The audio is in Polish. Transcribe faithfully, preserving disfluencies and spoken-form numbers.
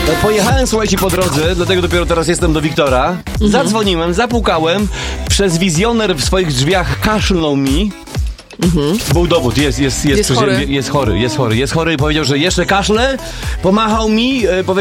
Pojechałem, słuchajcie, po drodze, dlatego dopiero teraz jestem do Wiktora. Mhm. Zadzwoniłem, zapukałem, przez wizjoner w swoich drzwiach kaszlnął mi. Mhm. Był dowód, jest, jest, jest, jest, chory. jest chory, jest chory, jest chory, jest chory i powiedział, że jeszcze kaszle, pomachał mi, powiedział,